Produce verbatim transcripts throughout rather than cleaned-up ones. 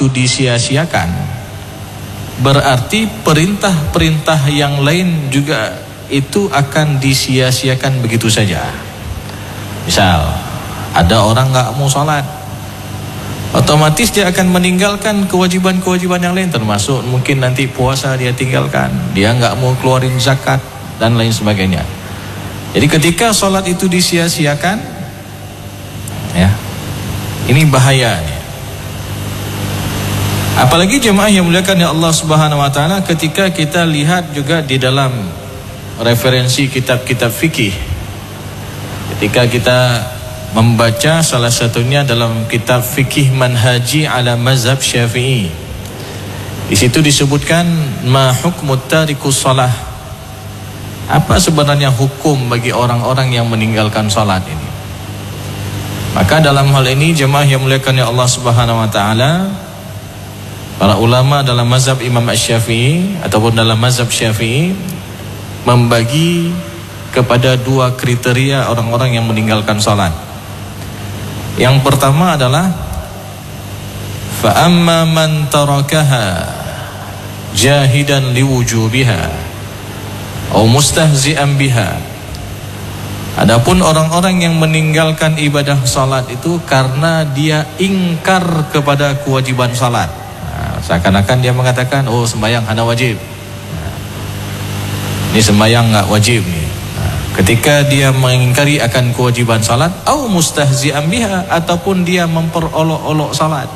itu disia-siakan, berarti perintah-perintah yang lain juga itu akan disia-siakan begitu saja. Misal ada orang gak mau sholat, otomatis dia akan meninggalkan kewajiban-kewajiban yang lain, termasuk mungkin nanti puasa dia tinggalkan, dia gak mau keluarin zakat dan lain sebagainya. Jadi ketika sholat itu disia-siakan, ya, ini bahayanya. Apalagi jemaah yang muliakan ya Allah Subhanahu wa taala, ketika kita lihat juga di dalam referensi kitab-kitab fikih, ketika kita membaca salah satunya dalam kitab fikih Manhaji ala Mazhab Syafi'i, di situ disebutkan ma hukmut tarikus shalah, apa sebenarnya hukum bagi orang-orang yang meninggalkan salat ini. Maka dalam hal ini jemaah yang muliakan ya Allah Subhanahu wa taala, para ulama dalam mazhab Imam Asy-Syafi'i ataupun dalam mazhab Syafi'i membagi kepada dua kriteria orang-orang yang meninggalkan salat. Yang pertama adalah fa amma man tarakaha jahidan liwujubiha atau mustahzi'an biha. Adapun orang-orang yang meninggalkan ibadah salat itu karena dia ingkar kepada kewajiban salat. Nah, seakan-akan dia mengatakan, oh sembahyang hanya wajib. Nah, ini sembahyang enggak wajib nih. Nah, ketika dia mengingkari akan kewajiban salat, atau mustahzi'an biha, ataupun dia memperolok-olok salat,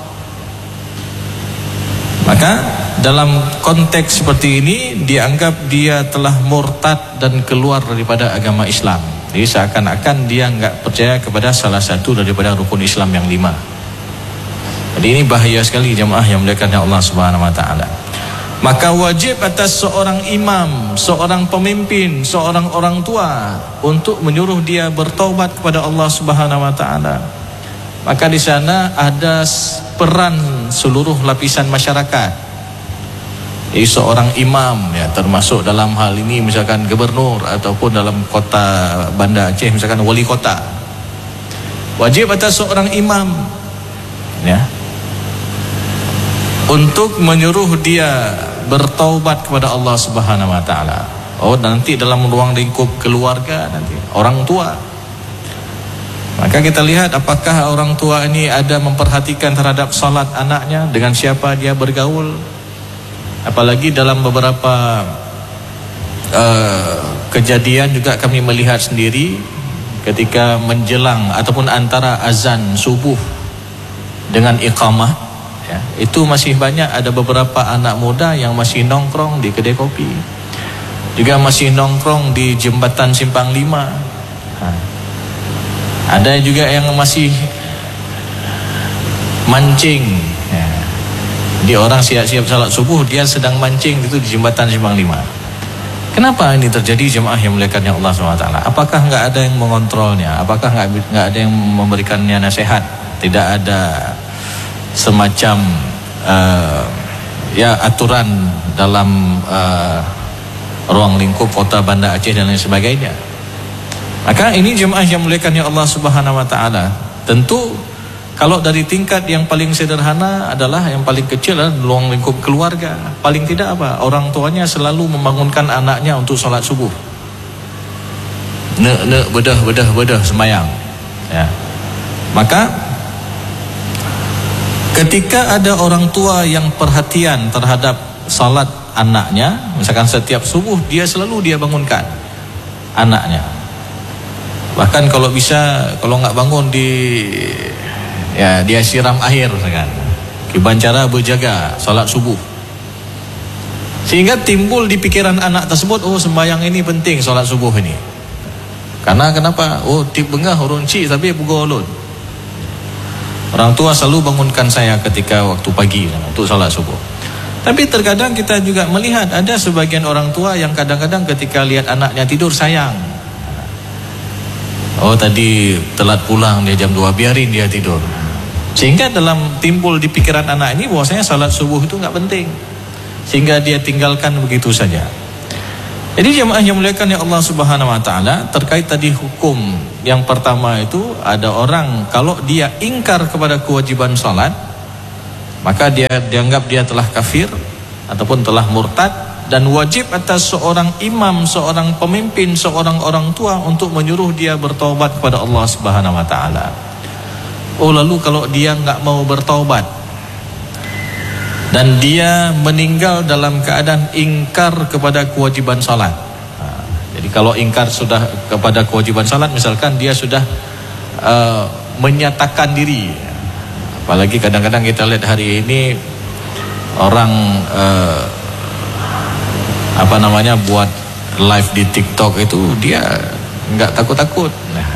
maka dalam konteks seperti ini dianggap dia telah murtad dan keluar daripada agama Islam. Jadi seakan-akan dia enggak percaya kepada salah satu daripada rukun Islam yang lima. Jadi ini bahaya sekali jemaah yang muliakan Allah Subhanahu wa taala. Maka wajib atas seorang imam, seorang pemimpin, seorang orang tua untuk menyuruh dia bertaubat kepada Allah Subhanahu wa taala. Maka di sana ada peran seluruh lapisan masyarakat. Jadi seorang imam, ya, termasuk dalam hal ini misalkan gubernur ataupun dalam kota Banda Aceh misalkan wali kota, wajib atas seorang imam, ya, untuk menyuruh dia bertaubat kepada Allah Subhanahu wa taala. Oh, nanti dalam ruang lingkup keluarga, nanti orang tua, maka kita lihat apakah orang tua ini ada memperhatikan terhadap salat anaknya, dengan siapa dia bergaul. Apalagi dalam beberapa uh, kejadian juga kami melihat sendiri ketika menjelang ataupun antara azan subuh dengan iqamah, ya, itu masih banyak ada beberapa anak muda yang masih nongkrong di kedai kopi, juga masih nongkrong di jembatan Simpang Lima. Nah, ada juga yang masih mancing, ya. Di orang siap-siap salat subuh, dia sedang mancing itu di jembatan Simpang Lima. Kenapa ini terjadi jemaah yang muliakan Allah subhanahu wa taala? Apakah enggak ada yang mengontrolnya? Apakah enggak enggak ada yang memberikannya nasihat? Tidak ada semacam uh, ya aturan dalam uh, ruang lingkup kota Banda Aceh dan lain sebagainya. Maka ini jemaah yang muliakan Allah subhanahu wa taala, tentu kalau dari tingkat yang paling sederhana adalah yang paling kecil adalah ruang lingkup keluarga. Paling tidak apa? Orang tuanya selalu membangunkan anaknya untuk salat subuh. Nek nek bedah bedah bedah semayang. Ya. Maka ketika ada orang tua yang perhatian terhadap salat anaknya, misalkan setiap subuh dia selalu dia bangunkan anaknya. Bahkan kalau bisa, kalau nggak bangun di ya dia siram air kan, kiban cara berjaga salat subuh, sehingga timbul di pikiran anak tersebut, oh sembahyang ini penting, salat subuh ini. Karena kenapa? Oh tip bengah urun cik tapi pugolun. Orang tua selalu bangunkan saya ketika waktu pagi untuk salat subuh. Tapi terkadang kita juga melihat ada sebagian orang tua yang kadang-kadang ketika lihat anaknya tidur sayang. Oh tadi telat pulang dia jam dua, biarin dia tidur. Sehingga dalam timbul di pikiran anak ini bahwasanya salat subuh itu enggak penting, sehingga dia tinggalkan begitu saja. Jadi jemaah yang muliakan ya Allah Subhanahu wa taala, terkait tadi hukum yang pertama itu, ada orang kalau dia ingkar kepada kewajiban salat, maka dia dianggap dia telah kafir ataupun telah murtad, dan wajib atas seorang imam, seorang pemimpin, seorang orang tua untuk menyuruh dia bertaubat kepada Allah Subhanahu wa taala. Oh, lalu kalau dia enggak mau bertaubat dan dia meninggal dalam keadaan ingkar kepada kewajiban salat. Nah, jadi kalau ingkar sudah kepada kewajiban salat, misalkan dia sudah uh, menyatakan diri, apalagi kadang-kadang kita lihat hari ini orang uh, apa namanya buat live di TikTok itu dia nggak takut-takut. Nah,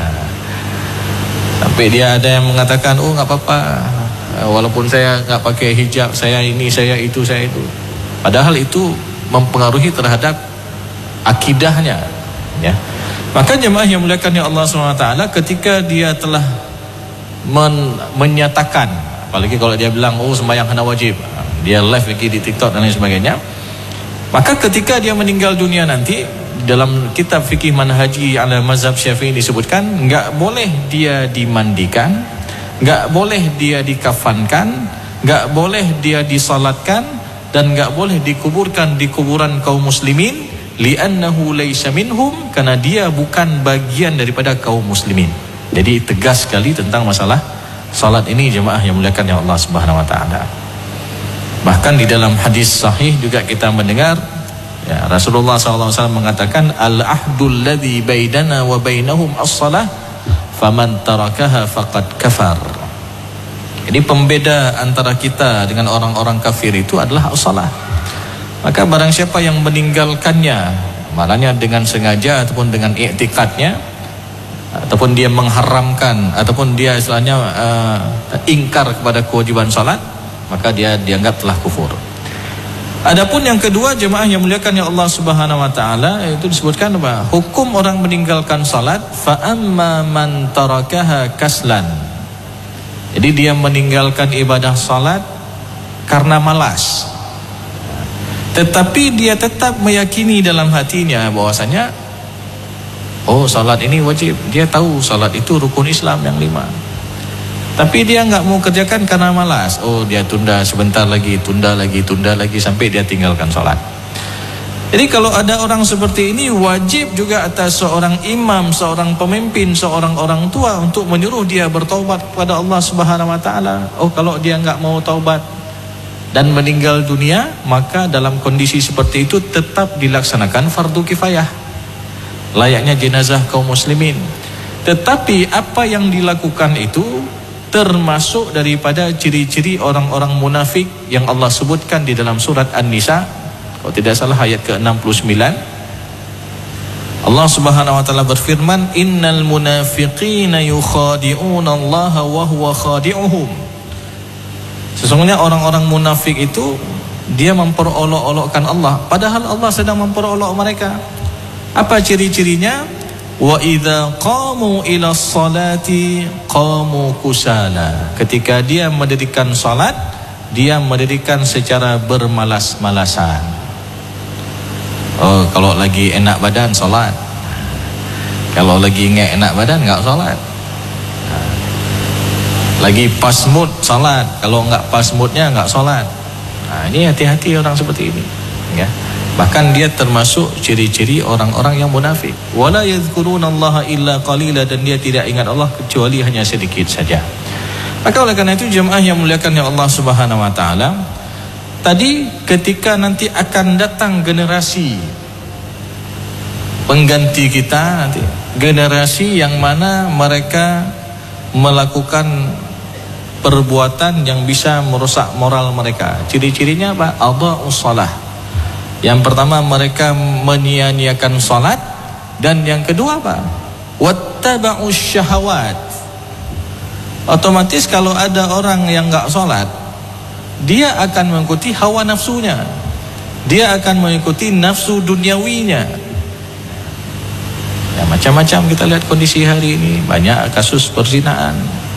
sampai dia ada yang mengatakan, oh nggak apa-apa, walaupun saya nggak pakai hijab, saya ini, saya itu, saya itu. Padahal itu mempengaruhi terhadap akidahnya, ya. Maka jemaah yang muliakan ya Allah subhanahu wa taala, ketika dia telah men menyatakan, apalagi kalau dia bilang, oh sembahyang hana wajib, dia live lagi di TikTok dan lain sebagainya, maka ketika dia meninggal dunia nanti, dalam kitab fikih manhaji ala mazhab Syafi'i disebutkan, enggak boleh dia dimandikan, enggak boleh dia dikafankan, enggak boleh dia disalatkan, dan enggak boleh dikuburkan di kuburan kaum muslimin, li'annahu laysa minhum, karena dia bukan bagian daripada kaum muslimin. Jadi tegas sekali tentang masalah salat ini jemaah yang muliakan ya Allah Subhanahu wa taala. Bahkan di dalam hadis sahih juga kita mendengar, ya, Rasulullah sallallahu alaihi wasallam mengatakan, al-ahdul ladzi bainana wa bainahum as-salah, faman tarakaha faqad kafar. Jadi pembeda antara kita dengan orang-orang kafir itu adalah as-salah. Maka barang siapa yang meninggalkannya, maknanya dengan sengaja ataupun dengan i'tikadnya, ataupun dia mengharamkan, ataupun dia istilahnya uh, ingkar kepada kewajiban salat, maka dia dianggap telah kufur. Adapun yang kedua jemaah yang muliakan ya Allah Subhanahu wa taala, itu disebutkan apa? Hukum orang meninggalkan salat, fa amma man tarakaha kaslan. Jadi dia meninggalkan ibadah salat karena malas. Tetapi dia tetap meyakini dalam hatinya bahwasanya, oh salat ini wajib. Dia tahu salat itu rukun Islam yang lima. Tapi dia nggak mau kerjakan karena malas. Oh, dia tunda sebentar lagi, tunda lagi, tunda lagi sampai dia tinggalkan sholat. Jadi kalau ada orang seperti ini, wajib juga atas seorang imam, seorang pemimpin, seorang orang tua untuk menyuruh dia bertaubat kepada Allah Subhanahu wa taala. Oh, kalau dia nggak mau taubat dan meninggal dunia, maka dalam kondisi seperti itu tetap dilaksanakan fardu kifayah, layaknya jenazah kaum muslimin. Tetapi apa yang dilakukan itu termasuk daripada ciri-ciri orang-orang munafik yang Allah sebutkan di dalam surat An-Nisa, kalau tidak salah ayat ke enam puluh sembilan. Allah Subhanahu wa taala berfirman, innal munafiqina yukhadi'una Allah wa huwa khadi'uhum. Sesungguhnya orang-orang munafik itu dia memperolok-olokkan Allah, padahal Allah sedang memperolok mereka. Apa ciri-cirinya? Wa idza qamu ila sholati qamu kusala. Ketika dia mendirikan salat, dia mendirikan secara bermalas-malasan. Oh, kalau lagi enak badan salat. Kalau lagi enggak enak badan enggak salat. Lagi pas mood salat, kalau enggak pas moodnya enggak salat. Nah, ini hati-hati orang seperti ini, ya. Bahkan dia termasuk ciri-ciri orang-orang yang munafik. Wala yadhkurunallaha illa qalila, dan dia tidak ingat Allah kecuali hanya sedikit saja. Maka oleh karena itu jemaah yang muliakan ya Allah Subhanahu wa taala, tadi ketika nanti akan datang generasi pengganti kita nanti, generasi yang mana mereka melakukan perbuatan yang bisa merusak moral mereka. Ciri-cirinya apa? Adha'us shalah. Yang pertama, mereka menyia-nyiakan salat, dan yang kedua apa? Wattaba'us syahawat. Otomatis kalau ada orang yang enggak salat, dia akan mengikuti hawa nafsunya. Dia akan mengikuti nafsu duniawinya. Ya, macam-macam kita lihat kondisi hari ini, banyak kasus perzinaan.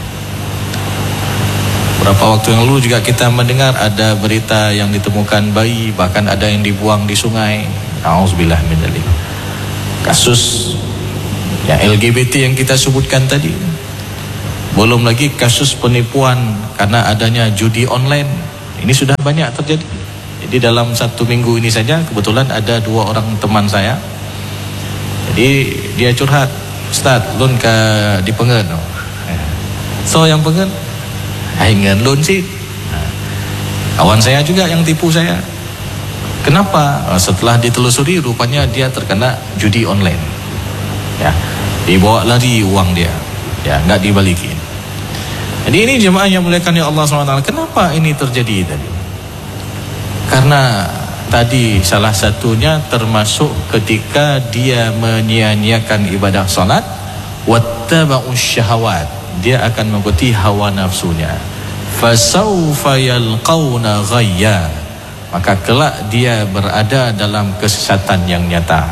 Beberapa waktu yang lalu juga kita mendengar ada berita yang ditemukan bayi, bahkan ada yang dibuang di sungai. Auzubillah min dzalik. Kasus ya L G B T yang kita sebutkan tadi. Belum lagi kasus penipuan karena adanya judi online. ini sudah banyak terjadi. Jadi dalam satu minggu ini saja kebetulan ada dua orang teman saya. Jadi dia curhat, Ustaz, lun ke di pengen. So yang pengen, aing lun sih. Kawan saya juga yang tipu saya. Kenapa? Setelah ditelusuri rupanya dia terkena judi online. Ya, dibawa lari uang dia. Ya, nggak dibalikin. Jadi ini jemaah yang muliakan Allah subhanahu wa taala. Kenapa ini terjadi tadi? Karena tadi salah satunya termasuk ketika dia menyia-nyiakan ibadah salat, wattaba'us syahawat. Dia akan mengikuti hawa nafsunya. Fasawfa yalqawna ghayya. Maka kelak dia berada dalam kesesatan yang nyata.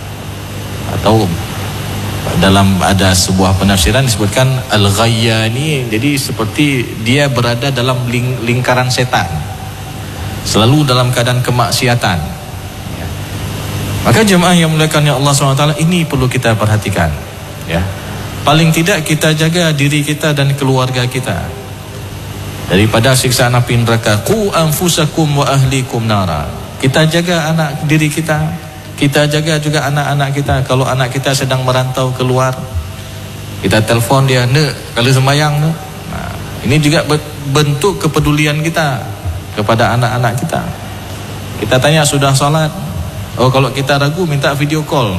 Atau dalam ada sebuah penafsiran disebutkan al-ghayya ini jadi seperti dia berada dalam ling lingkaran setan, selalu dalam keadaan kemaksiatan. Ya. Maka jemaah yang muliakan Allah subhanahu wa taala, ini perlu kita perhatikan. Ya. Paling tidak kita jaga diri kita dan keluarga kita daripada siksaan api neraka. Qu anfusakum wa ahlikum nara. Kita jaga anak diri kita. Kita jaga juga anak-anak kita. Kalau anak kita sedang merantau keluar, kita telepon dia, "Nek, kalau sembahyang, Nek." Nah, ini juga bentuk kepedulian kita kepada anak-anak kita. Kita tanya, "Sudah sholat?" Oh, kalau kita ragu minta video call.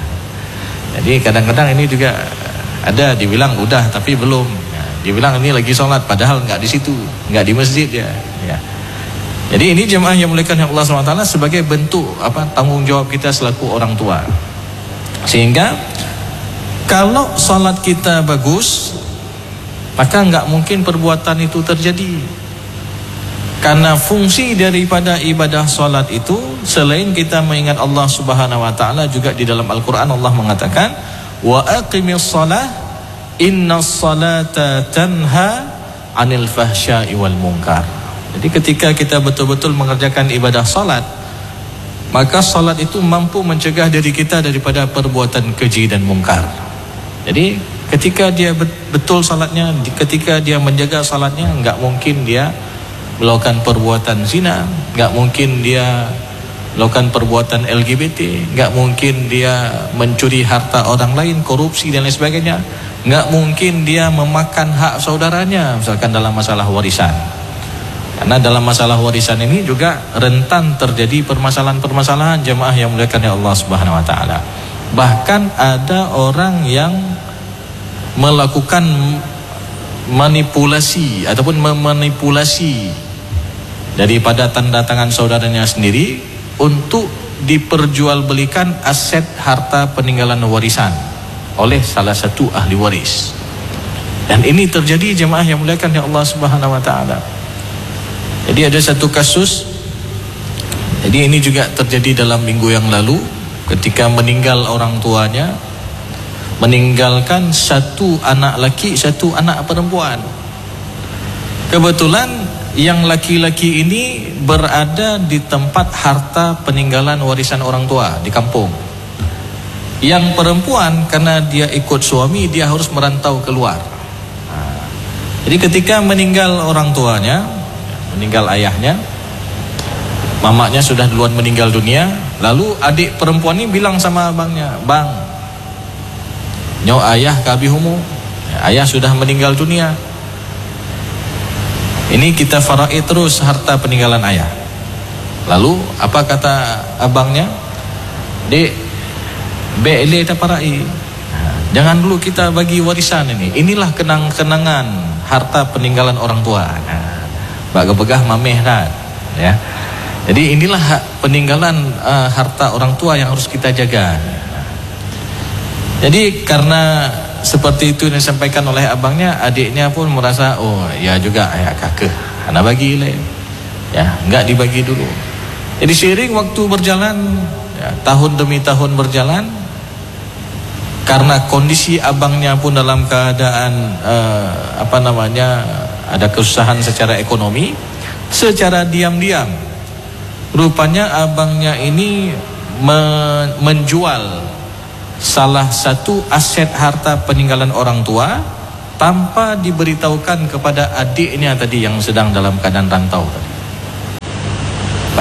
Jadi kadang-kadang ini juga ada dibilang udah tapi belum. Nah, dibilang ini lagi sholat padahal nggak di situ, nggak di masjid ya. Ya. Jadi ini jemaah yang muliakan Allah subhanahu wa taala sebagai bentuk apa tanggung jawab kita selaku orang tua. Sehingga kalau salat kita bagus, maka enggak mungkin perbuatan itu terjadi. Karena fungsi daripada ibadah salat itu selain kita mengingat Allah Subhanahu wa taala, juga di dalam Al-Qur'an Allah mengatakan, "Wa aqimis shalah innas salata tanha 'anil fahsya'i wal munkar." Jadi ketika kita betul-betul mengerjakan ibadah salat, maka salat itu mampu mencegah diri kita daripada perbuatan keji dan mungkar. Jadi ketika dia betul salatnya, ketika dia menjaga salatnya, enggak mungkin dia melakukan perbuatan zina, enggak mungkin dia melakukan perbuatan L G B T, enggak mungkin dia mencuri harta orang lain, korupsi dan lain sebagainya, enggak mungkin dia memakan hak saudaranya misalkan dalam masalah warisan. Karena dalam masalah warisan ini juga rentan terjadi permasalahan-permasalahan jemaah yang muliakan Allah Subhanahu wa taala. Bahkan ada orang yang melakukan manipulasi ataupun memanipulasi daripada tanda tangan saudaranya sendiri untuk diperjualbelikan aset harta peninggalan warisan oleh salah satu ahli waris. Dan ini terjadi jemaah yang muliakan Allah Subhanahu wa taala. Jadi ada satu kasus, jadi ini juga terjadi dalam minggu yang lalu, ketika meninggal orang tuanya, meninggalkan satu anak laki, satu anak perempuan. Kebetulan yang laki-laki ini berada di tempat harta peninggalan warisan orang tua di kampung. Yang perempuan karena dia ikut suami, dia harus merantau keluar. Nah, jadi ketika meninggal orang tuanya, meninggal ayahnya, mamanya sudah duluan meninggal dunia, lalu adik perempuan ini bilang sama abangnya, "Bang, nyo ayah kabihumu, ayah sudah meninggal dunia. Ini kita faraid terus harta peninggalan ayah." Lalu apa kata abangnya? "Dek, bele ta parai. Jangan dulu kita bagi warisan ini. Inilah kenang-kenangan harta peninggalan orang tua." Nah, Mbak Gebegah mameh kan, ya. Jadi inilah hak peninggalan uh, harta orang tua yang harus kita jaga. Jadi karena seperti itu yang disampaikan oleh abangnya, adiknya pun merasa, oh ya juga ayah kakek, anak bagi le, ya enggak dibagi dulu. Jadi seiring waktu berjalan, ya, tahun demi tahun berjalan, karena kondisi abangnya pun dalam keadaan uh, apa namanya ada kesusahan secara ekonomi, secara diam-diam rupanya abangnya ini me- menjual salah satu aset harta peninggalan orang tua tanpa diberitahukan kepada adiknya tadi yang sedang dalam keadaan rantau tadi.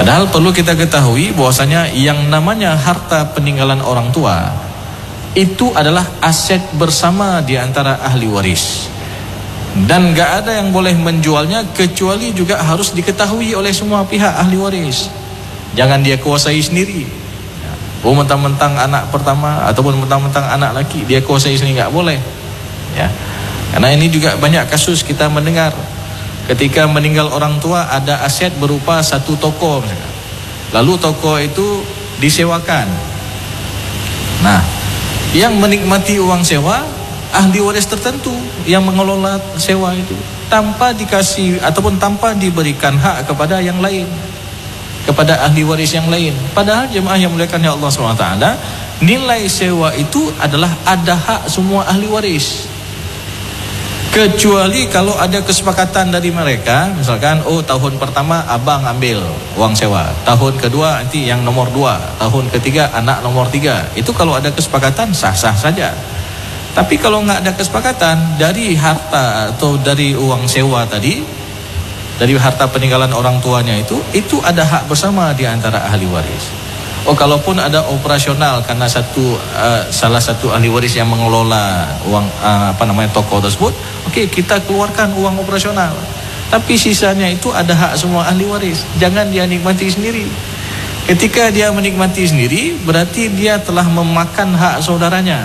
Padahal perlu kita ketahui bahwasanya yang namanya harta peninggalan orang tua itu adalah aset bersama di antara ahli waris. Dan gak ada yang boleh menjualnya kecuali juga harus diketahui oleh semua pihak ahli waris. Jangan dia kuasai sendiri. Oh, mentang-mentang anak pertama ataupun mentang-mentang anak laki dia kuasai sendiri, gak boleh. Ya. Karena ini juga banyak kasus kita mendengar. Ketika meninggal orang tua ada aset berupa satu toko misalkan. Lalu toko itu disewakan. Nah, yang menikmati uang sewa ahli waris tertentu yang mengelola sewa itu tanpa dikasih ataupun tanpa diberikan hak kepada yang lain, kepada ahli waris yang lain. Padahal jemaah yang muliakan ya Allah subhanahu wa taala, nilai sewa itu adalah ada hak semua ahli waris. Kecuali kalau ada kesepakatan dari mereka, misalkan oh tahun pertama abang ambil uang sewa, tahun kedua nanti yang nomor dua, tahun ketiga anak nomor tiga. Itu kalau ada kesepakatan sah-sah saja. Tapi kalau nggak ada kesepakatan, dari harta atau dari uang sewa tadi, dari harta peninggalan orang tuanya itu, itu ada hak bersama di antara ahli waris. Oh, kalaupun ada operasional karena satu uh, salah satu ahli waris yang mengelola uang uh, apa namanya toko tersebut, oke okay, kita keluarkan uang operasional. Tapi sisanya itu ada hak semua ahli waris. Jangan dia nikmati sendiri. Ketika dia menikmati sendiri, berarti dia telah memakan hak saudaranya.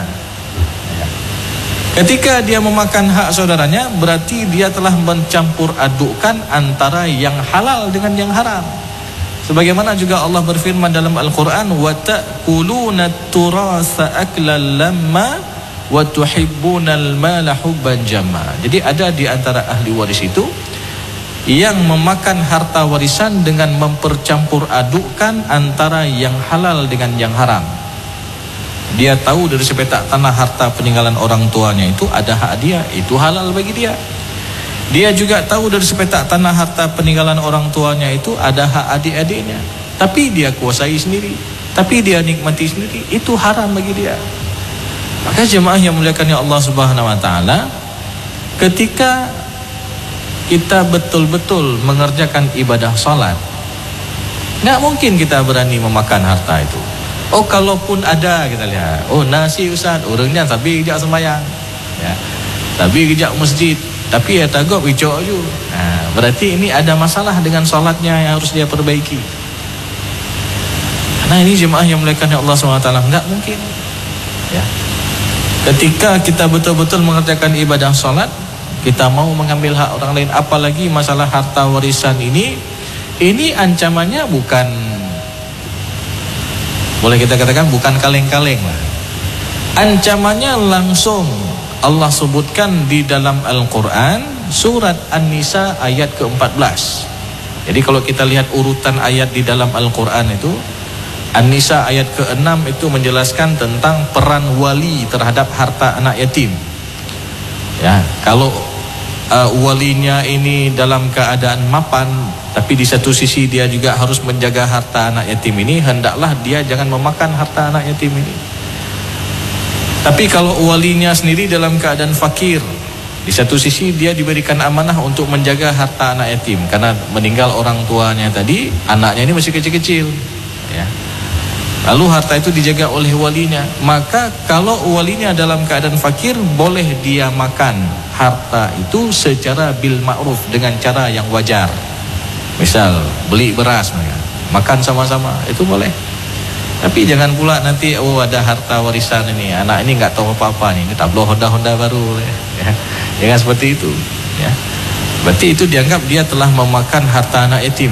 Ketika dia memakan hak saudaranya, berarti dia telah mencampur adukkan antara yang halal dengan yang haram. Sebagaimana juga Allah berfirman dalam Al-Quran, وَتَأْكُلُونَ التُّرَاثَ أَكْلًا لَمَّا وَتُحِبُّونَ الْمَالَ حُبًّا جَمًّا. Jadi ada di antara ahli waris itu yang memakan harta warisan dengan mempercampur adukkan antara yang halal dengan yang haram. Dia tahu dari sepetak tanah harta peninggalan orang tuanya itu ada hak dia, itu halal bagi dia. Dia juga tahu dari sepetak tanah harta peninggalan orang tuanya itu ada hak adik-adiknya, tapi dia kuasai sendiri, tapi dia nikmati sendiri, itu haram bagi dia. Maka jemaah yang muliakan Allah Subhanahu wa taala, ketika kita betul-betul mengerjakan ibadah salat, nggak mungkin kita berani memakan harta itu. Oh, kalaupun ada kita lihat, oh nasi Ustaz, orangnya tapi kejak sembahyang, ya, tapi kejak masjid, tapi ya tagok wicok je. Nah, berarti ini ada masalah dengan salatnya yang harus dia perbaiki. Karena ini jemaah yang muliakan Allah subhanahu wa taala, enggak mungkin. Ya. Ketika kita betul-betul mengerjakan ibadah salat, kita mau mengambil hak orang lain, apalagi masalah harta warisan ini, ini ancamannya bukan, boleh kita katakan bukan kaleng-kaleng lah. Ancamannya langsung Allah sebutkan di dalam Al-Quran surat An-Nisa ayat ke empat belas. Jadi kalau kita lihat urutan ayat di dalam Al-Quran itu, An-Nisa ayat ke enam itu menjelaskan tentang peran wali terhadap harta anak yatim. Ya, kalau uh, walinya ini dalam keadaan mapan, tapi di satu sisi dia juga harus menjaga harta anak yatim ini, hendaklah dia jangan memakan harta anak yatim ini. Tapi kalau walinya sendiri dalam keadaan fakir, di satu sisi dia diberikan amanah untuk menjaga harta anak yatim, karena meninggal orang tuanya tadi, anaknya ini masih kecil-kecil, ya. Lalu harta itu dijaga oleh walinya. Maka kalau walinya dalam keadaan fakir, boleh dia makan harta itu secara bil ma'ruf, dengan cara yang wajar. Misal beli beras, makan sama-sama, itu boleh. Tapi jangan pula nanti oh ada harta warisan ini, anak ini nggak tahu apa-apa nih, ini tablo Honda-Honda baru, ya. Jangan seperti itu, ya. Berarti itu dianggap dia telah memakan harta anak yatim.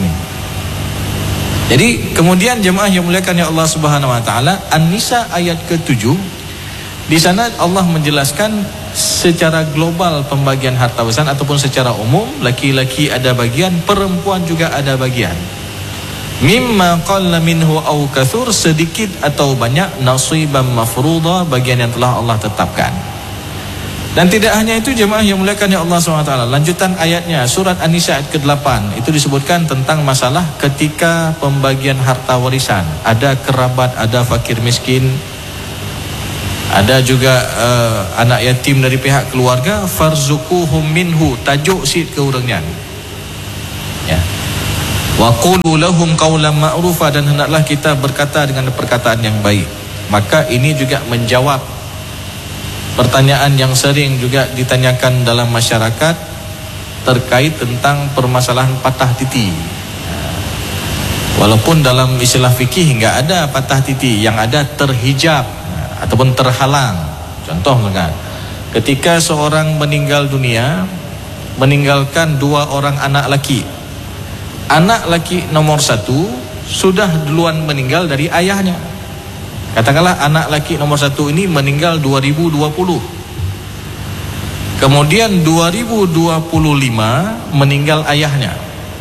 Jadi kemudian jemaah yang muliakan ya Allah Subhanahu wa taala, An-Nisa ayat ketujuh, di sana Allah menjelaskan secara global pembagian harta warisan ataupun secara umum, laki-laki ada bagian, perempuan juga ada bagian. Mimma qalla minhu aw katsur, sedikit atau banyak, nasiban mafruḍa, bagian yang telah Allah tetapkan. Dan tidak hanya itu jemaah yang muliakan ya Allah subhanahu wa taala, lanjutan ayatnya surat An-Nisa ayat ke delapan itu disebutkan tentang masalah ketika pembagian harta warisan, ada kerabat, ada fakir miskin, ada juga uh, anak yatim dari pihak keluarga, farzuquhum minhu, tajuk sit ke urangnya, ya. Wa qulu lahum qawlan ma'rufa, dan hendaklah kita berkata dengan perkataan yang baik. Maka ini juga menjawab pertanyaan yang sering juga ditanyakan dalam masyarakat terkait tentang permasalahan patah titi. Walaupun dalam istilah fikih enggak ada patah titi, yang ada terhijab ataupun terhalang. Contoh misalkan, ketika seorang meninggal dunia, meninggalkan dua orang anak laki. Anak laki nomor satu sudah duluan meninggal dari ayahnya. Katakanlah anak laki nomor satu ini meninggal dua ribu dua puluh. Kemudian dua ribu dua puluh lima meninggal ayahnya.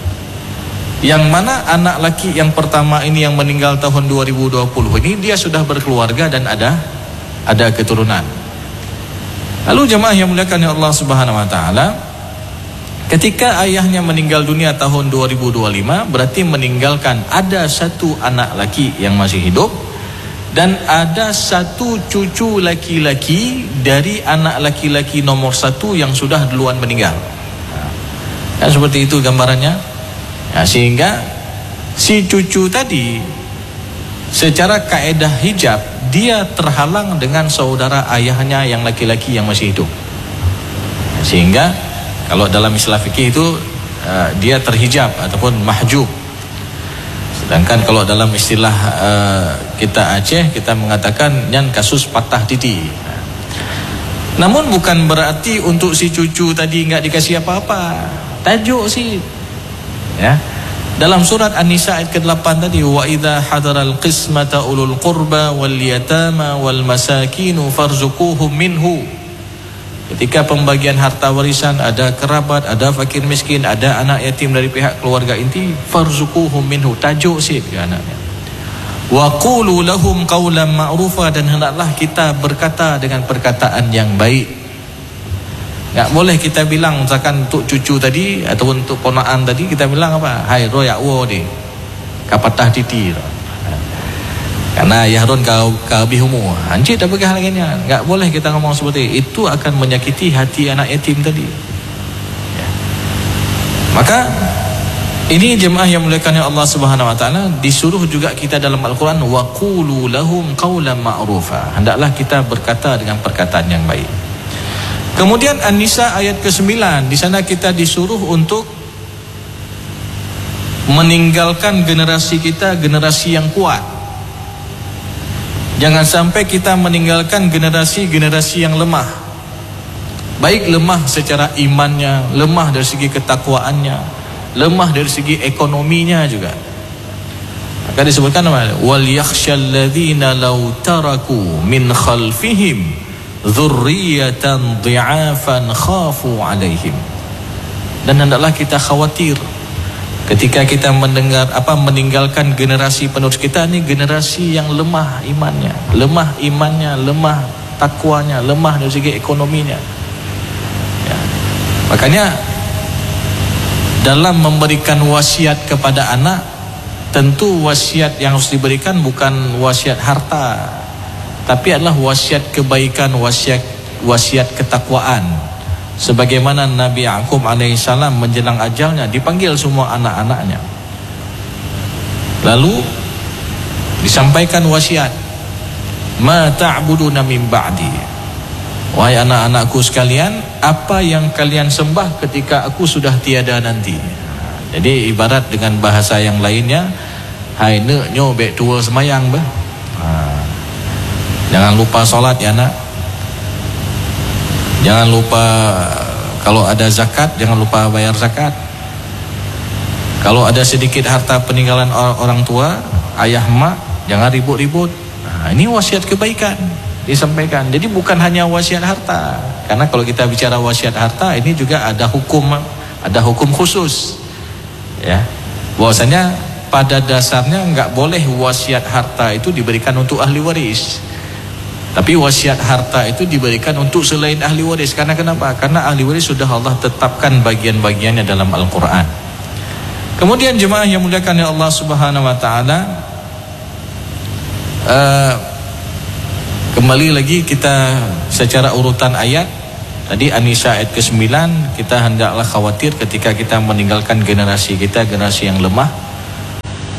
Yang mana anak laki yang pertama ini yang meninggal tahun dua ribu dua puluh ini dia sudah berkeluarga dan ada ada keturunan. Lalu jemaah yang muliakan Allah Subhanahu wa taala, ketika ayahnya meninggal dunia tahun dua ribu dua puluh lima, berarti meninggalkan ada satu anak laki yang masih hidup dan ada satu cucu laki-laki dari anak laki-laki nomor satu yang sudah duluan meninggal. Kan seperti itu gambarannya. Ya, sehingga si cucu tadi secara kaedah hijab dia terhalang dengan saudara ayahnya yang laki-laki yang masih hidup. Sehingga kalau dalam istilah fikih itu uh, dia terhijab ataupun mahjub. Sedangkan kalau dalam istilah uh, kita Aceh kita mengatakan yang kasus patah titi. Namun bukan berarti untuk si cucu tadi enggak dikasih apa-apa. Tajuk sih. Ya. Dalam surat An-Nisa ayat ke delapan tadi, wa idza hadaral qismata ulul qurba wal yatama wal masakin farzuquhum minhu. Ketika pembagian harta warisan ada kerabat, ada fakir miskin, ada anak yatim dari pihak keluarga inti, farzuquhum minhu, tajuk sih ke anaknya. Wa qulu lahum qawlan ma'rufa, dan hendaklah kita berkata dengan perkataan yang baik. Tak boleh kita bilang misalkan untuk cucu tadi ataupun untuk ponaan tadi kita bilang apa? Hai royak wo di. Kapatah titi. Karena yahrun kau kau bihumu. Anjir tak begah lagi nya. Enggak boleh kita ngomong seperti itu, akan menyakiti hati anak yatim tadi. Ya. Maka ini jemaah yang muliakan Allah Subhanahu wa taala, disuruh juga kita dalam Al-Qur'an wa qulu lahum qawlan ma'rufa. Hendaklah kita berkata dengan perkataan yang baik. Kemudian An-Nisa ayat ke sembilan, di sana kita disuruh untuk meninggalkan generasi kita generasi yang kuat. Jangan sampai kita meninggalkan generasi-generasi yang lemah. Baik lemah secara imannya, lemah dari segi ketakwaannya, lemah dari segi ekonominya juga. Maka disebutkan apa? Wal yakhshal ladzina law taraku min khalfihim dzurriyyatan dhi'afan khafu 'alaihim. Dan hendaklah kita khawatir ketika kita mendengar apa meninggalkan generasi penerus kita ini, generasi yang lemah imannya, lemah imannya, lemah takwanya, lemah dari segi ekonominya. Ya. Makanya dalam memberikan wasiat kepada anak, tentu wasiat yang harus diberikan bukan wasiat harta, tapi adalah wasiat kebaikan, wasiat wasiat ketakwaan. Sebagaimana Nabi Ya'qub alaihissalam menjelang ajalnya dipanggil semua anak-anaknya, lalu disampaikan wasiat, ma ta'buduna min ba'di, wahai anak-anakku sekalian, apa yang kalian sembah ketika aku sudah tiada nanti. Jadi ibarat dengan bahasa yang lainnya, hai nek nyo bek tua semayang bah. Jangan lupa sholat ya nak. Jangan lupa kalau ada zakat, jangan lupa bayar zakat. Kalau ada sedikit harta peninggalan orang tua, ayah mak, jangan ribut-ribut. Nah, ini wasiat kebaikan disampaikan. Jadi bukan hanya wasiat harta. Karena kalau kita bicara wasiat harta, ini juga ada hukum, ada hukum khusus. Ya, bahwasanya pada dasarnya nggak boleh wasiat harta itu diberikan untuk ahli waris. Tapi wasiat harta itu diberikan untuk selain ahli waris. Karena kenapa? Karena ahli waris sudah Allah tetapkan bagian-bagiannya dalam Al-Quran. Kemudian jemaah yang muliakan ya Allah Subhanahu wa taala, uh, kembali lagi kita secara urutan ayat. Tadi An-Nisa ayat ke sembilan, kita hendaklah khawatir ketika kita meninggalkan generasi kita, generasi yang lemah.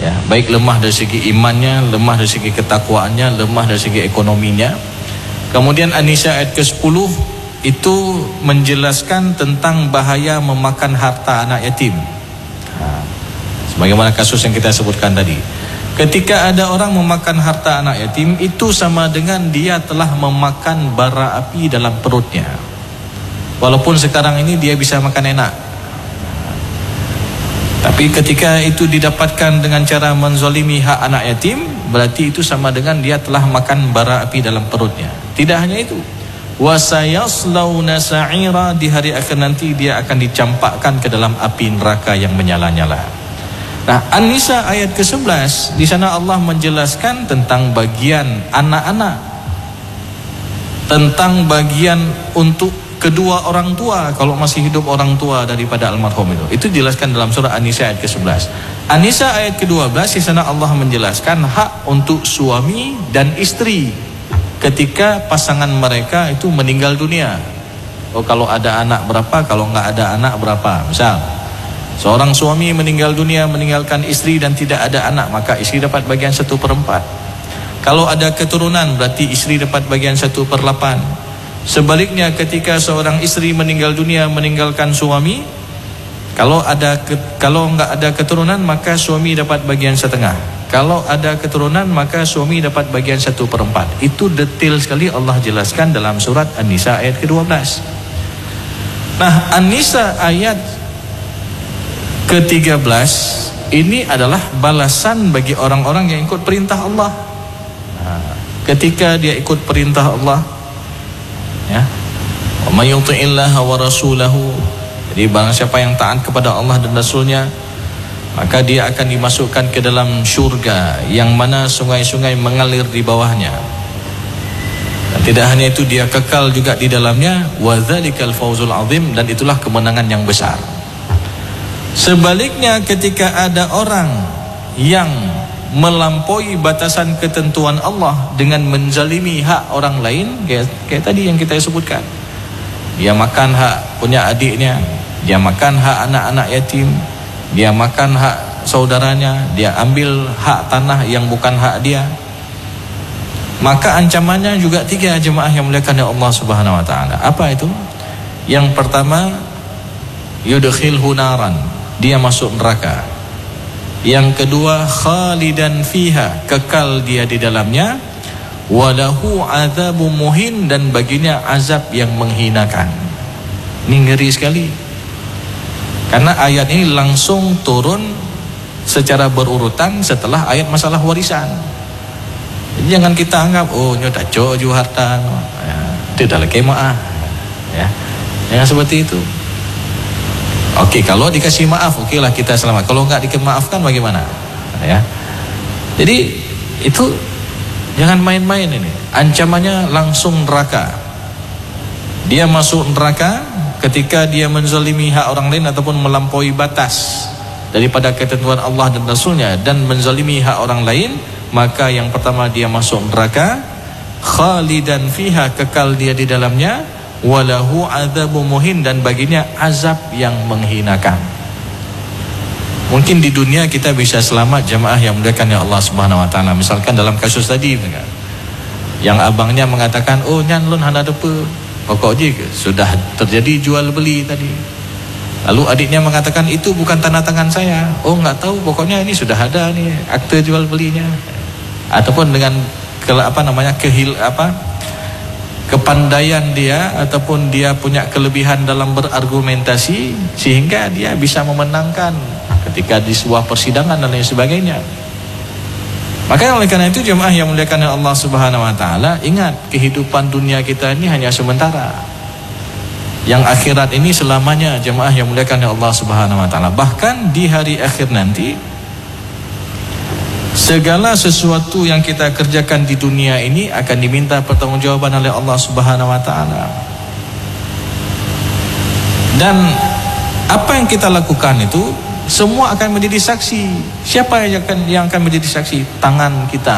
Ya, baik lemah dari segi imannya, lemah dari segi ketakwaannya, lemah dari segi ekonominya. Kemudian An-Nisa ayat ke sepuluh itu menjelaskan tentang bahaya memakan harta anak yatim. Nah, sebagaimana kasus yang kita sebutkan tadi. Ketika ada orang memakan harta anak yatim, itu sama dengan dia telah memakan bara api dalam perutnya. Walaupun sekarang ini dia bisa makan enak, tapi ketika itu didapatkan dengan cara menzalimi hak anak yatim, berarti itu sama dengan dia telah makan bara api dalam perutnya. Tidak hanya itu, wasayaslawna sa'ira, di hari akhir nanti dia akan dicampakkan ke dalam api neraka yang menyala-nyala. Nah, An-Nisa ayat ke sebelas, di sana Allah menjelaskan tentang bagian anak-anak, tentang bagian untuk kedua orang tua kalau masih hidup orang tua daripada almarhum itu. Itu dijelaskan dalam surah An-Nisa ayat ke sebelas. An-Nisa ayat ke dua belas, di sana Allah menjelaskan hak untuk suami dan istri ketika pasangan mereka itu meninggal dunia. Oh, kalau ada anak berapa, kalau nggak ada anak berapa. Misal seorang suami meninggal dunia meninggalkan istri dan tidak ada anak, maka istri dapat bagian satu per empat. Kalau ada keturunan, berarti istri dapat bagian satu per delapan. Sebaliknya, ketika seorang istri meninggal dunia meninggalkan suami, kalau ada kalau nggak ada keturunan, maka suami dapat bagian setengah. Kalau ada keturunan, maka suami dapat bagian satu per empat. Itu detail sekali Allah jelaskan dalam surat An-Nisa ayat ke dua belas. Nah, An-Nisa ayat ke tiga belas ini adalah balasan bagi orang-orang yang ikut perintah Allah. Nah, ketika dia ikut perintah Allah, ya, wa may yuti'illaha wa rasulahu, jadi barang siapa yang taat kepada Allah dan Rasulnya, maka dia akan dimasukkan ke dalam syurga yang mana sungai-sungai mengalir di bawahnya. Dan tidak hanya itu, dia kekal juga di dalamnya. Wa dzalikal fawzul azim, dan itulah kemenangan yang besar. Sebaliknya, ketika ada orang yang melampaui batasan ketentuan Allah dengan menzalimi hak orang lain, kayak, kayak tadi yang kita sebutkan, dia makan hak punya adiknya, dia makan hak anak-anak yatim, dia makan hak saudaranya, dia ambil hak tanah yang bukan hak dia, maka ancamannya juga tiga, jemaah yang muliakan oleh Allah Subhanahu wa taala. Apa itu? Yang pertama, yudkhilhu naran, dia masuk neraka. Yang kedua, khalidan fiha, kekal dia di dalamnya. Walahu azabu muhin, dan baginya azab yang menghinakan. Ini ngeri sekali, karena ayat ini langsung turun secara berurutan setelah ayat masalah warisan. Jadi jangan kita anggap, oh nyoda jojo harta, ya, tidak lagi maaf, ya, jangan seperti itu. Oke, kalau dikasih maaf, oke lah kita selamat. Kalau nggak dikemaafkan bagaimana? Ya, jadi itu jangan main-main ini. Ancamannya langsung neraka. Dia masuk neraka ketika dia menzalimi hak orang lain ataupun melampaui batas daripada ketentuan Allah dan Rasulnya dan menzalimi hak orang lain, maka yang pertama dia masuk neraka, khalidan fiha, kekal dia di dalamnya. Walahu adzabu muhin, dan baginya azab yang menghinakan. Mungkin di dunia kita bisa selamat, jemaah yang muliakan ya Allah Subhanahu wa taala. Misalkan dalam kasus tadi, yang abangnya mengatakan, oh nyan lun hana depe, pokok je sudah terjadi jual beli tadi. Lalu adiknya mengatakan, itu bukan tanda tangan saya. Oh nggak tahu, pokoknya ini sudah ada nih akte jual belinya. Ataupun dengan ke, apa namanya kehil apa kepandaian dia, ataupun dia punya kelebihan dalam berargumentasi sehingga dia bisa memenangkan ketika di sebuah persidangan dan lain sebagainya. Maka oleh karena itu, jemaah yang muliakan Allah Subhanahu wa taala, ingat, kehidupan dunia kita ini hanya sementara. Yang akhirat ini selamanya, jemaah yang muliakan Allah Subhanahu wa taala. Bahkan di hari akhir nanti, segala sesuatu yang kita kerjakan di dunia ini akan diminta pertanggungjawaban oleh Allah Subhanahu wa taala. Dan apa yang kita lakukan itu semua akan menjadi saksi. Siapa yang akan yang akan menjadi saksi? Tangan kita.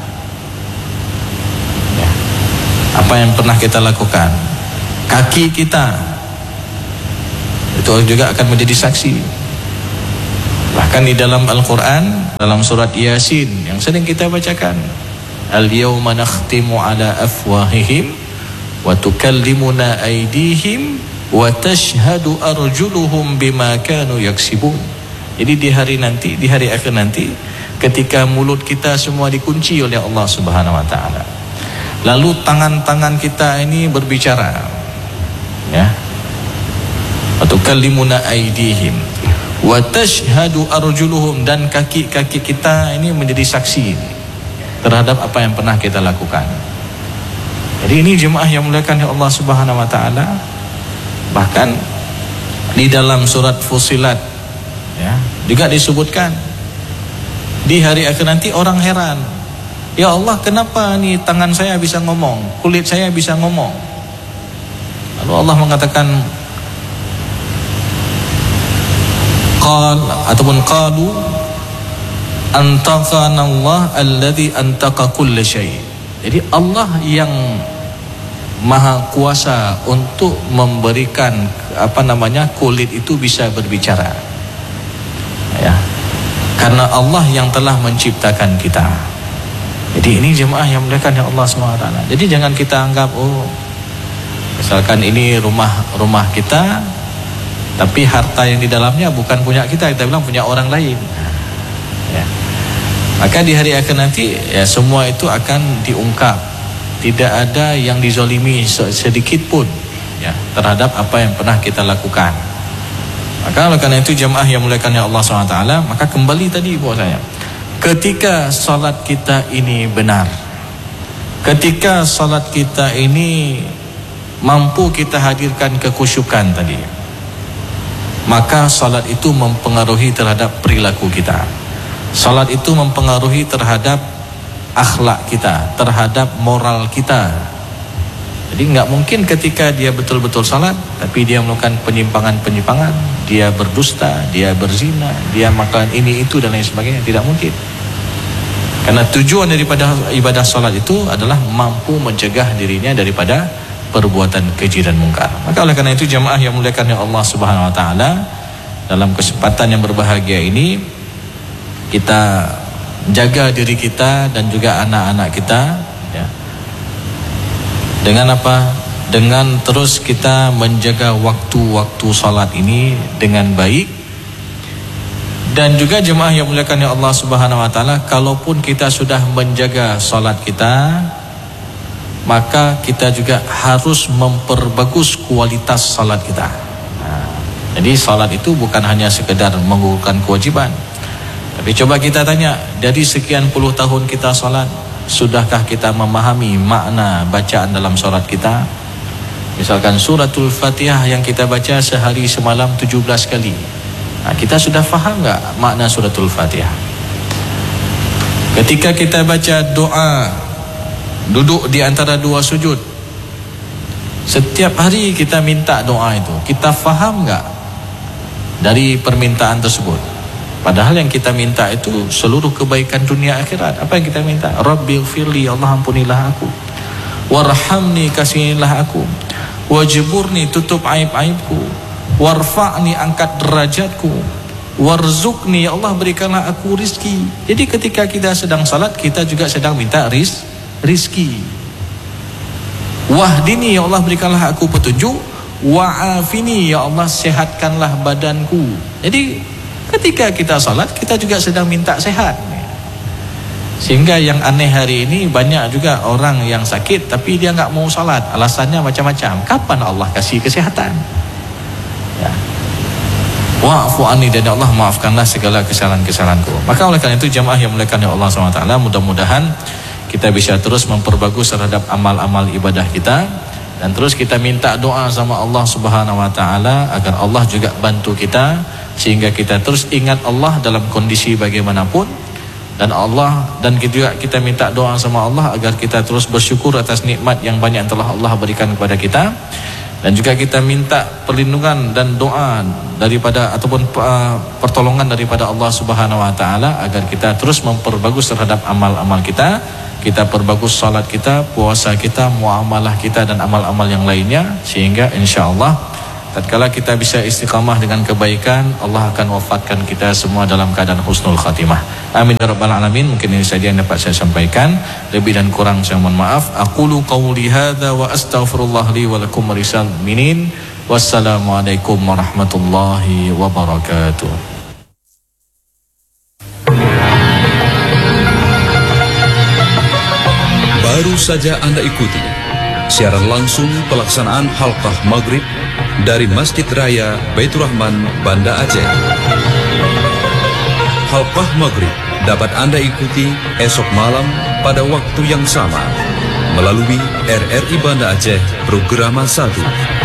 Ya. Apa yang pernah kita lakukan? Kaki kita. Itu juga akan menjadi saksi. Bahkan di dalam Al-Quran, dalam surat Yasin yang sering kita bacakan, Al-yawma nakhtimu ala afwahihim wa tukallimuna aydihim wa tashhadu arjuluhum bima kanu yaksibun. Jadi di hari nanti, di hari akhir nanti, ketika mulut kita semua dikunci oleh Allah Subhanahu wa taala, lalu tangan-tangan kita ini berbicara, ya, wa tukallimuna aydihim wa tashhadu arjuluhum, dan kaki-kaki kita ini menjadi saksi terhadap apa yang pernah kita lakukan. Jadi ini jemaah yang muliakan ya Allah Subhanahu wa taala. Bahkan di dalam surat Fussilat, ya, juga disebutkan di hari akhir nanti orang heran, ya Allah, kenapa nih tangan saya bisa ngomong, kulit saya bisa ngomong? Lalu Allah mengatakan, qal ataupun qalu antaqana Allah alladzi antaqa kulla syai'. Jadi Allah yang maha kuasa untuk memberikan apa namanya kulit itu bisa berbicara, ya, karena Allah yang telah menciptakan kita. Jadi ini jemaah yang muliakan ya Allah subhanahu wa taala. Jadi jangan kita anggap, oh, misalkan ini rumah rumah kita, tapi harta yang di dalamnya bukan punya kita, kita bilang punya orang lain. Ya. Maka di hari akhir nanti, ya, semua itu akan diungkap. Tidak ada yang dizolimi sedikit pun, ya, terhadap apa yang pernah kita lakukan. Maka oleh karena itu jemaah yang muliakan ya Allah subhanahu wa taala, maka kembali tadi bahwasanya ketika salat kita ini benar, ketika salat kita ini mampu kita hadirkan kekhusyukan tadi, maka salat itu mempengaruhi terhadap perilaku kita. Salat itu mempengaruhi terhadap akhlak kita, terhadap moral kita. Jadi nggak mungkin ketika dia betul-betul salat, tapi dia melakukan penyimpangan-penyimpangan, dia berdusta, dia berzina, dia makan ini itu dan lain sebagainya. Tidak mungkin. Karena tujuan daripada ibadah salat itu adalah mampu mencegah dirinya daripada perbuatan keji dan mungkar. Maka oleh karena itu jemaah yang muliakan ya Allah Subhanahu wa taala, dalam kesempatan yang berbahagia ini kita jaga diri kita dan juga anak-anak kita, ya. Dengan apa? Dengan terus kita menjaga waktu-waktu salat ini dengan baik. Dan juga jemaah yang muliakan ya Allah Subhanahu wa taala, kalaupun kita sudah menjaga salat kita, maka kita juga harus memperbagus kualitas salat kita. Nah, jadi salat itu bukan hanya sekedar menggugurkan kewajiban. Tapi coba kita tanya, dari sekian puluh tahun kita salat, sudahkah kita memahami makna bacaan dalam salat kita? Misalkan suratul Fatihah yang kita baca sehari semalam tujuh belas kali. Nah, kita sudah faham nggak makna suratul Fatihah? Ketika kita baca doa, duduk di antara dua sujud, setiap hari kita minta doa itu, kita faham nggak dari permintaan tersebut? Padahal yang kita minta itu seluruh kebaikan dunia akhirat. Apa yang kita minta? Rabbighfirli, Allah ampunilah aku. Warhamni, kasihilah aku. Wajburni, tutup aib-aibku. Warfa'ni, angkat derajatku. Warzuqni, ya Allah berikanlah aku rizki. Jadi ketika kita sedang salat, kita juga sedang minta riz, rizki. Wahdini, ya Allah berikanlah aku petunjuk. Wa'afini, ya Allah sehatkanlah badanku. Jadi ketika kita salat, kita juga sedang minta sehat. Sehingga yang aneh hari ini, banyak juga orang yang sakit tapi dia nggak mau salat. Alasannya macam-macam. Kapan Allah kasih kesehatan? Ya. Wa'fu anni, dan Allah maafkanlah segala kesalahan-kesalahanku. Maka oleh karena itu jemaah yang muliakan ya Allah subhanahu wa taala, mudah-mudahan kita bisa terus memperbagus terhadap amal-amal ibadah kita, dan terus kita minta doa sama Allah subhanahu wa taala agar Allah juga bantu kita, sehingga kita terus ingat Allah dalam kondisi bagaimanapun. Dan Allah, dan juga kita minta doa sama Allah agar kita terus bersyukur atas nikmat yang banyak yang telah Allah berikan kepada kita. Dan juga kita minta perlindungan dan doa daripada ataupun uh, pertolongan daripada Allah subhanahu wa taala agar kita terus memperbagus terhadap amal-amal kita. Kita perbagus salat kita, puasa kita, muamalah kita, dan amal-amal yang lainnya, sehingga insya Allah tatkala kita bisa istiqamah dengan kebaikan, Allah akan wafatkan kita semua dalam keadaan husnul khatimah. Amin ya rabbal alamin. Mungkin ini saja yang dapat saya sampaikan. Lebih dan kurang saya mohon maaf. Aqulu qawli hadza wa astaghfirullah li wa lakum wa lisal mu'minin. Wassalamualaikum warahmatullahi wabarakatuh. Baru saja Anda ikuti siaran langsung pelaksanaan halqah maghrib dari Masjid Raya Baitur Rahman, Banda Aceh. Halqah maghrib dapat Anda ikuti esok malam pada waktu yang sama melalui R R I Banda Aceh Programa satu.